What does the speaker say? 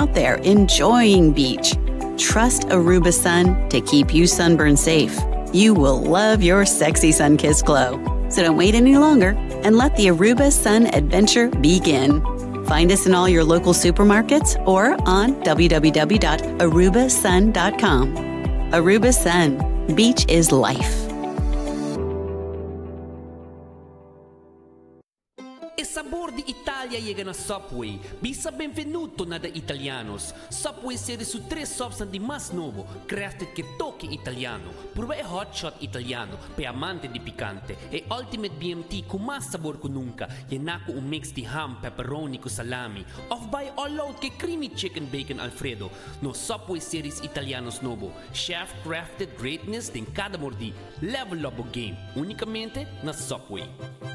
out there enjoying beach. Trust Aruba Sun to keep you sunburn safe. You will love your sexy sun-kissed glow. So don't wait any longer and let the Aruba Sun adventure begin. Find us in all your local supermarkets or on www.arubasun.com. Aruba Sun. Beach is life. Il sabor di Italia llega na Subway. Bisa benvenuto na da Italianos. Subway serie su 3 substanti mas novo, crafted che toque italiano. Prueba e hot shot italiano, pe amante di picante. E Ultimate BMT con mas sabor ko nunca. Llena ko un mix di ham, pepperoni ko salami. Off by all out che creamy chicken bacon Alfredo. No Subway series Italianos novo. Chef crafted greatness din cada mordi. Level up o game. Unicamente na Subway.